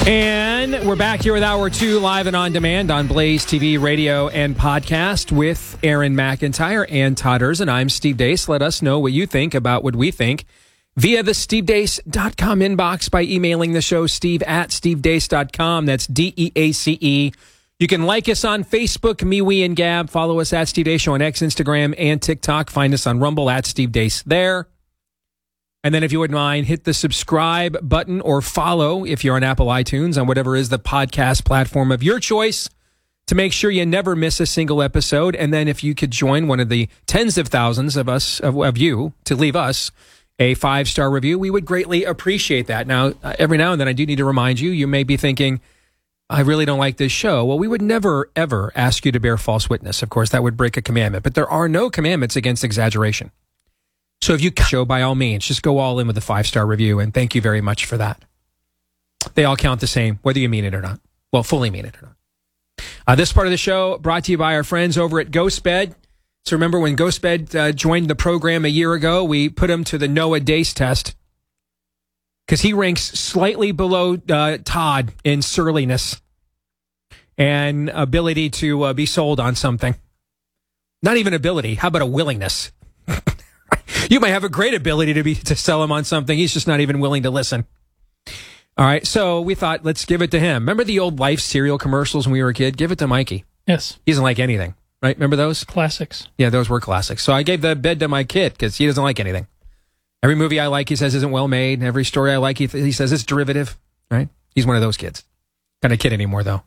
And we're back here with Hour 2 live and on demand on Blaze TV, radio, and podcast with Aaron McIntyre and Todd Erzen. I'm Steve Deace. Let us know what you think about what we think via the stevedeace.com inbox by emailing the show steve@stevedeace.com. That's DEACE. You can like us on Facebook, MeWe, and Gab. Follow us at Steve Deace Show on X, Instagram, and TikTok. Find us on Rumble at Steve Deace there. And then if you wouldn't mind, hit the subscribe button or follow if you're on Apple iTunes on whatever is the podcast platform of your choice to make sure you never miss a single episode. And then if you could join one of the tens of thousands of us, of you, to leave us a 5-star review, we would greatly appreciate that. Now, every now and then I do need to remind you, you may be thinking, I really don't like this show. Well, we would never, ever ask you to bear false witness. Of course, that would break a commandment. But there are no commandments against exaggeration. So if you show, by all means, just go all in with a 5-star review, and thank you very much for that. They all count the same, whether you mean it or not. Well, fully mean it or not. This part of the show brought to you by our friends over at GhostBed. So remember when GhostBed joined the program a year ago, we put him to the Noah Dace test because he ranks slightly below Todd in surliness and ability to be sold on something. Not even ability. How about a willingness? You might have a great ability to sell him on something. He's just not even willing to listen. All right, so we thought, let's give it to him. Remember the old Life cereal commercials when we were a kid? Give it to Mikey. Yes. He doesn't like anything, right? Remember those? Classics. Yeah, those were classics. So I gave the bed to my kid because he doesn't like anything. Every movie I like, he says isn't well made. Every story I like, he says it's derivative, right? He's one of those kids. Not a kid anymore, though.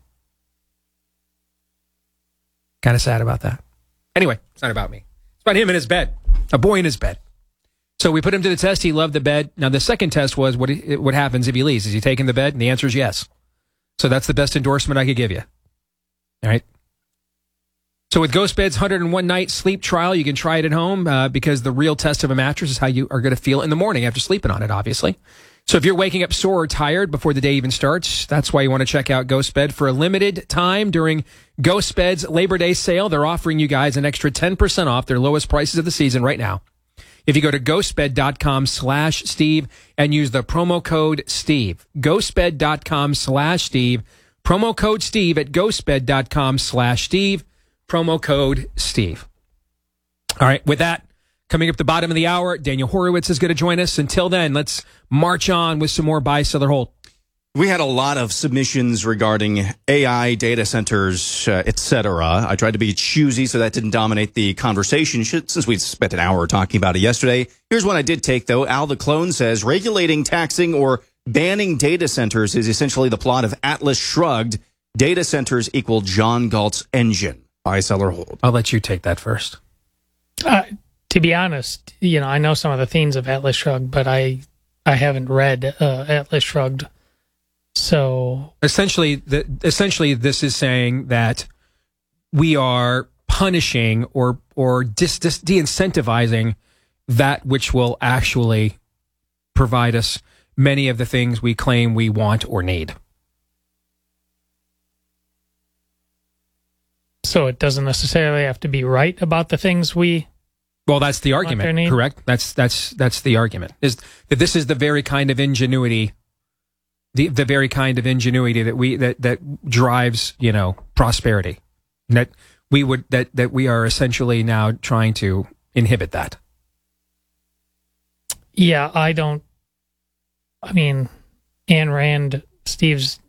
Kind of sad about that. Anyway, it's not about me. It's about him in his bed. A boy in his bed. So we put him to the test. He loved the bed. Now, the second test was what happens if he leaves. Is he taking the bed? And the answer is yes. So that's the best endorsement I could give you. All right. So with GhostBed's 101 night sleep trial, you can try it at home because the real test of a mattress is how you are going to feel in the morning after sleeping on it, obviously. So if you're waking up sore or tired before the day even starts, that's why you want to check out GhostBed. For a limited time during GhostBed's Labor Day sale, they're offering you guys an extra 10% off their lowest prices of the season right now. If you go to ghostbed.com/Steve and use the promo code Steve, ghostbed.com/Steve, promo code Steve at ghostbed.com/Steve, promo code Steve. All right, with that, coming up the bottom of the hour, Daniel Horowitz is going to join us. Until then, let's march on with some more buy, sell, or hold. We had a lot of submissions regarding AI data centers, etc. I tried to be choosy so that didn't dominate the conversation since we spent an hour talking about it yesterday. Here's one I did take, though. Al the Clone says, regulating, taxing, or banning data centers is essentially the plot of Atlas Shrugged. Data centers equal John Galt's engine. Buy, sell, or hold. I'll let you take that first. To be honest, I know some of the themes of Atlas Shrugged, but I haven't read Atlas Shrugged. So essentially, this is saying that we are punishing or de-incentivizing that which will actually provide us many of the things we claim we want or need. So it doesn't necessarily have to be right about the things we. Well, that's the argument, correct? That's the argument. Is that this is the very kind of ingenuity. The very kind of ingenuity that drives, prosperity. That we are essentially now trying to inhibit that. Yeah, Ayn Rand, Steve's